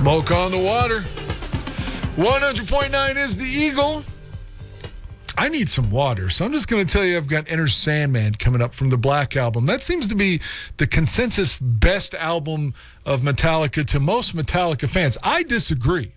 Smoke on the water. 100.9 is the Eagle. I need some water, so I'm just going to tell you I've got Enter Sandman coming up from the Black Album. That seems to be the consensus best album of Metallica to most Metallica fans. I disagree.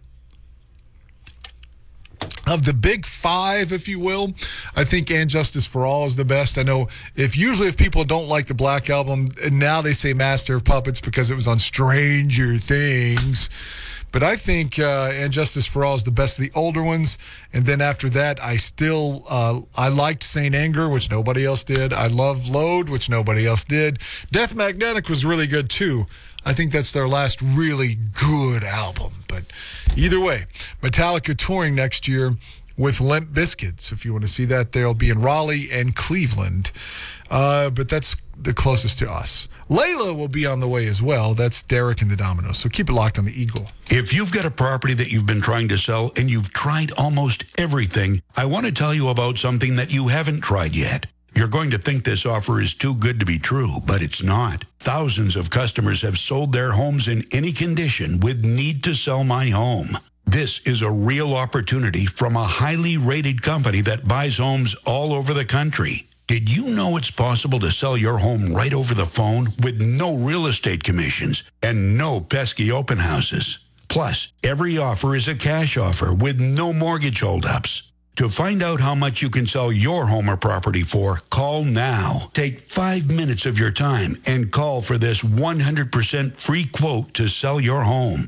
Of the big five, if you will, I think And Justice for All is the best. I know if people don't like the Black Album, and now they say Master of Puppets because it was on Stranger Things. But I think And Justice for All is the best of the older ones. And then after that, I liked Saint Anger, which nobody else did. I love Load, which nobody else did. Death Magnetic was really good, too. I think that's their last really good album. But either way, Metallica touring next year with Limp Bizkit. So if you want to see that, they'll be in Raleigh and Cleveland. But that's the closest to us. Layla will be on the way as well. That's Derek and the Dominoes. So keep it locked on the Eagle. If you've got a property that you've been trying to sell and you've tried almost everything, I want to tell you about something that you haven't tried yet. You're going to think this offer is too good to be true, but it's not. Thousands of customers have sold their homes in any condition with Need to Sell My Home. This is a real opportunity from a highly rated company that buys homes all over the country. Did you know it's possible to sell your home right over the phone with no real estate commissions and no pesky open houses? Plus, every offer is a cash offer with no mortgage holdups. To find out how much you can sell your home or property for, call now. Take 5 minutes of your time and call for this 100% free quote to sell your home.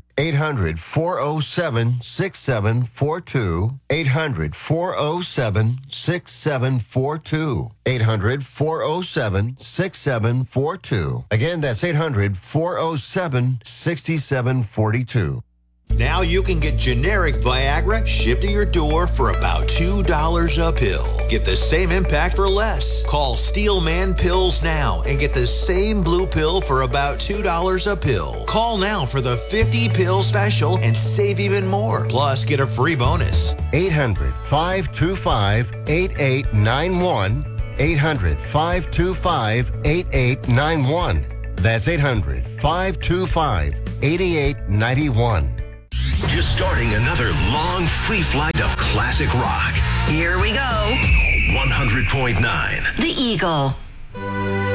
800-407-6742. 800-407-6742. 800-407-6742. Again, that's 800-407-6742. Now you can get generic Viagra shipped to your door for about $2 a pill. Get the same impact for less. Call Steelman Pills now and get the same blue pill for about $2 a pill. Call now for the 50-pill special and save even more. Plus, get a free bonus. 800-525-8891. 800-525-8891. That's 800-525-8891. Just starting another long free flight of classic rock. Here we go. 100.9. The Eagle.